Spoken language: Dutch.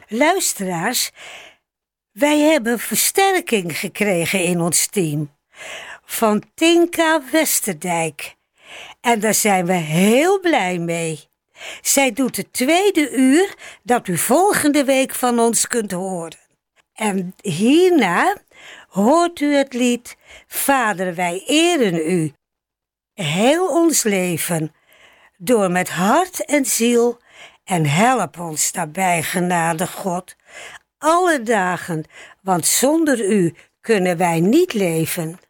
Luisteraars, wij hebben versterking gekregen in ons team van Tinka Westerdijk. En daar zijn we heel blij mee. Zij doet het tweede uur dat u volgende week van ons kunt horen. En hierna hoort u het lied Vader, wij eren u. Heel ons leven, door met hart en ziel, en help ons daarbij, genade God, alle dagen, want zonder u kunnen wij niet leven.